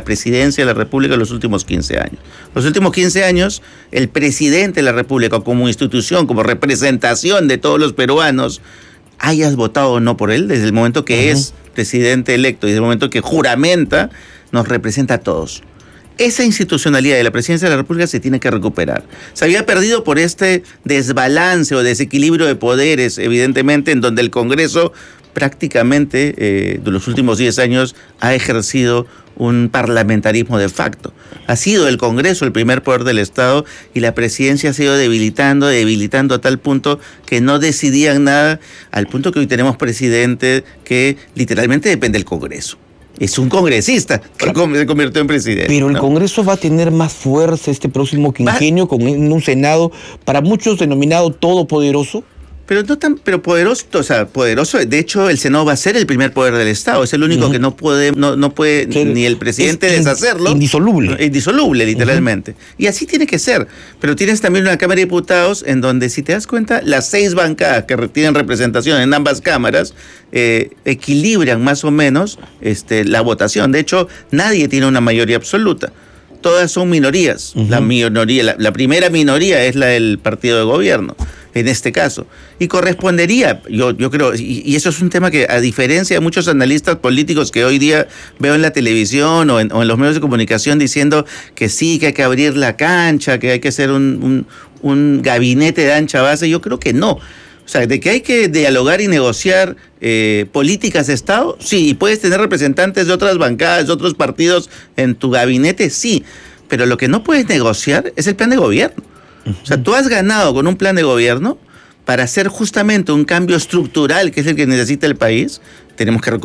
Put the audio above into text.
presidencia de la República en los últimos 15 años. Los últimos 15 años, el presidente de la República, como institución, como representación de todos los peruanos, hayas votado o no por él, desde el momento que es presidente electo y desde el momento que juramenta, nos representa a todos. Esa institucionalidad de la presidencia de la República se tiene que recuperar. Se había perdido por este desbalance o desequilibrio de poderes, evidentemente, en donde el Congreso prácticamente de los últimos 10 años ha ejercido un parlamentarismo de facto. Ha sido el Congreso el primer poder del Estado y la presidencia se ha ido debilitando a tal punto que no decidían nada, al punto que hoy tenemos presidente que literalmente depende del Congreso. Es un congresista que se convirtió en presidente. Pero el Congreso va a tener más fuerza este próximo quinquenio con un Senado, para muchos denominado todopoderoso. Pero no tan, pero poderoso, poderoso. De hecho, el Senado va a ser el primer poder del Estado. Es el único que no puede ni el presidente deshacerlo. Indisoluble. Indisoluble, literalmente. Y así tiene que ser. Pero tienes también una Cámara de Diputados en donde, si te das cuenta, las 6 bancadas que tienen representación en ambas cámaras equilibran más o menos la votación. De hecho, nadie tiene una mayoría absoluta. Todas son minorías. La primera minoría es la del partido de gobierno, en este caso. Y correspondería, yo creo, y eso es un tema que, a diferencia de muchos analistas políticos que hoy día veo en la televisión o en los medios de comunicación diciendo que sí, que hay que abrir la cancha, que hay que hacer un gabinete de ancha base, yo creo que no. O sea, de que hay que dialogar y negociar políticas de Estado, sí, y puedes tener representantes de otras bancadas, de otros partidos en tu gabinete, sí, pero lo que no puedes negociar es el plan de gobierno. O sea, tú has ganado con un plan de gobierno para hacer justamente un cambio estructural, que es el que necesita el país. Tenemos que